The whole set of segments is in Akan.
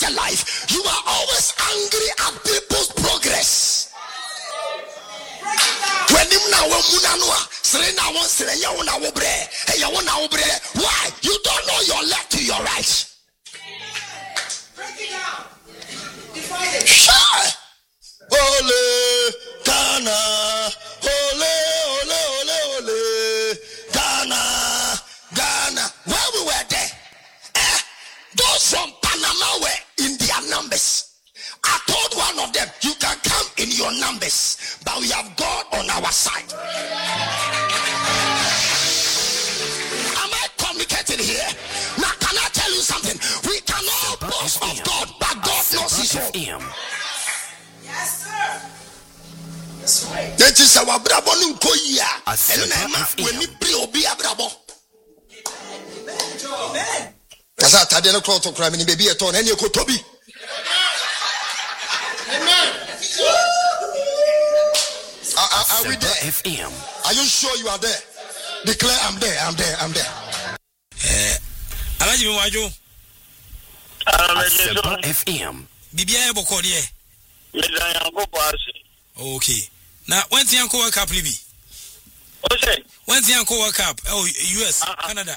such a life, you are always angry at people's progress. When you now why? You don't know your left to your right. Sure. Ole Ghana, ole, ole, ole, ole, Ghana, Ghana. Where we were there, those from Panama were in their numbers. I told one of them, you can come in your numbers, but we have God on our side. Am I communicating here? Now, can I tell you something? We can all boast of God, but God knows his own. Yes, sir. That's right. That is our brabo nukoya. When we pray, obi abrabo. Amen. That's how Tadeno called to crime in baby at all. And you could Toby. Amen. Are we there? FM. Are you sure you are there? Declare I'm there. I'm there. I'm there. Alaji Mwajo. FM. Bibia Bokodie. Okay. Now, when's the Uncle World Cup, Libby? When's the Uncle World Cup? Oh, US, Canada.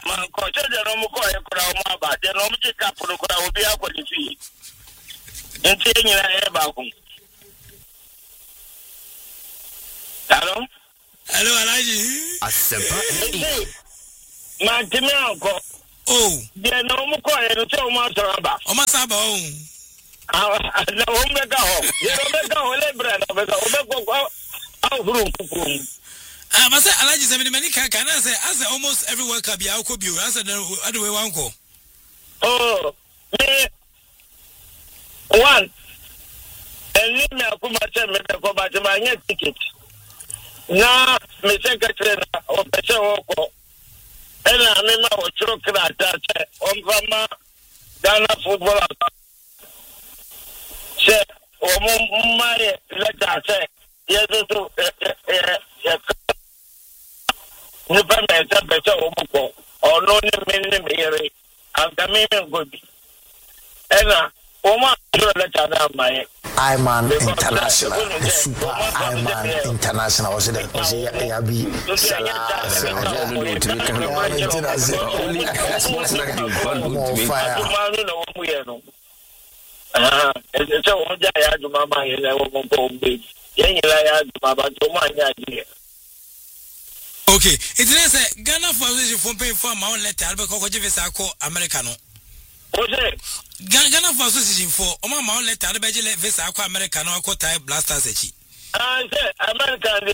Hello? Hello, Alaji. Oh. Yeah, no more quiet until Masaba. Oh, Masaba. I say, Alaji, 70 many can I say, as almost every World Cup, I could be as other way one go. Oh, me one. And leave me a Kumata, my ticket. Now, my secretary of the show, and I remember what you could attach on Ghana football. Say, oh, my letter say, yes, Nipa mẹ́ta bẹ̀tẹ̀ ọmọkọ ọ̀nà onímọ̀ mẹ́rin àgbàmímẹ̀ gòbí ẹ̀nà ọmọ àjọ lẹ́tà náà máa yẹ. Iman International, the super Iman International was it? Was it Yabi? Okay, it's a Ghana for paying for my own letter, Alberto Jivesako, Americano. Ghana for association for my own letter, Alberto Vesako, Americano, Kota Blasters. I said, American,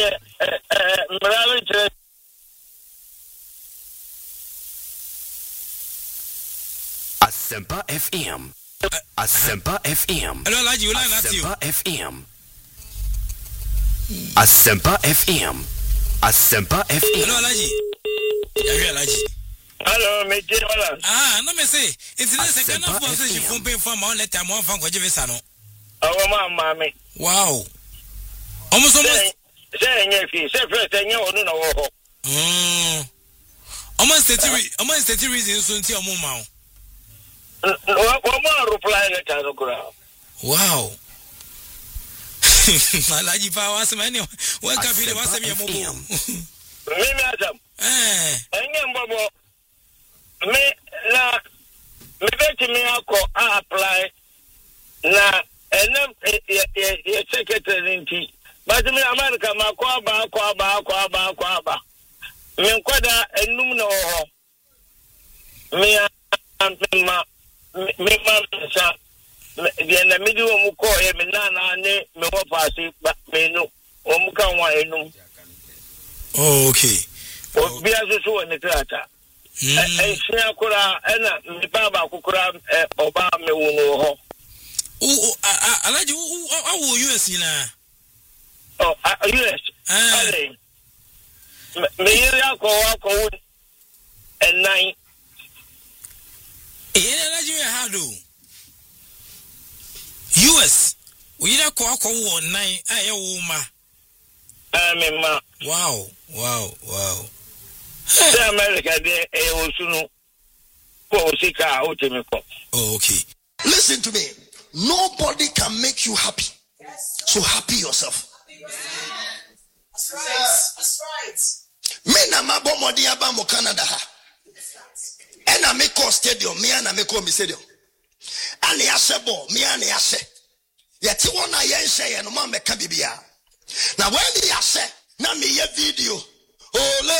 Asempa FM. Asempa FM. Hello, Laji, you like Asempa FM. Asempa FM. Asempa FM. Hello, Alaji. Alaji. Hello, Mejì Ola. No me say. It's a Ghana for association for paying for my own letter, more from Kojivesano. Oh, mammy. Wow. Almost. Saying if you say first, and you don't know. Almost 30 reasons to tell Mumau. One more reply letter. Wow. Alaji power some anyway. Welcome to the WhatsApp your mobile. Me madam. Engem bobo. Me na me bet me apply na enem ye secretary nti. But me America makwa ba. Me nkwada enum na ho. Me sa the na middle of Muko, Eminana, me wapasi, but me no, Omuka enum. Oh, okay. Be as a so in the theatre. And Sinakura, and the Baba Kukura, Obama, me will. Oh, I like you. How will you see now? Oh, yes. Me, Yako, and 9. How do? US, we don't call 9. Wow. The America, they also know. Oh, okay. Listen to me. Nobody can make you happy. So happy yourself. That's right. That's right. Me na mabo modi aba mo Canada ha. And I make a stadium, me and I make a stadium. And the Asebo, me and the Ase. Yet you want to say, and Mamma Cabibia. Now, when the Ase, now me a video. Ole,